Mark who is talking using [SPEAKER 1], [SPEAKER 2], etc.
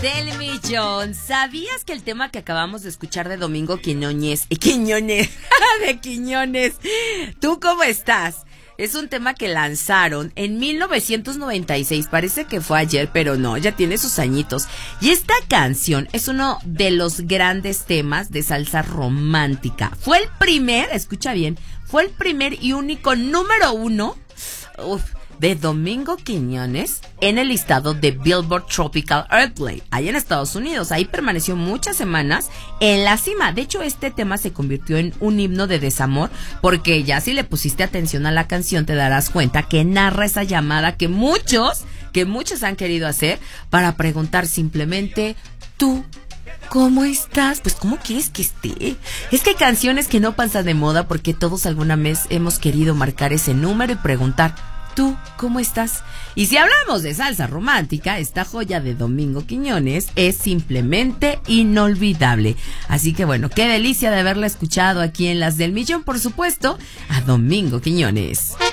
[SPEAKER 1] del millón. ¿Sabías que el tema que acabamos de escuchar de Domingo Quiñones, de Quiñones, ¿tú cómo estás? Es un tema que lanzaron en 1996, parece que fue ayer, pero no, ya tiene sus añitos. Y esta canción es uno de los grandes temas de salsa romántica. Fue el primer, escucha bien, fue el primer y único número 1 de Domingo Quiñones en el listado de Billboard Tropical Airplay, ahí en Estados Unidos. Ahí permaneció muchas semanas en la cima. De hecho, este tema se convirtió en un himno de desamor, porque ya si le pusiste atención a la canción te darás cuenta que narra esa llamada que muchos han querido hacer para preguntar simplemente: ¿tú cómo estás? Pues ¿cómo quieres que esté? Es que hay canciones que no pasan de moda porque todos alguna vez hemos querido marcar ese número y preguntar: ¿tú cómo estás? Y si hablamos de salsa romántica, esta joya de Domingo Quiñones es simplemente inolvidable. Así que bueno, qué delicia de haberla escuchado aquí en Las del Millón, por supuesto, a Domingo Quiñones.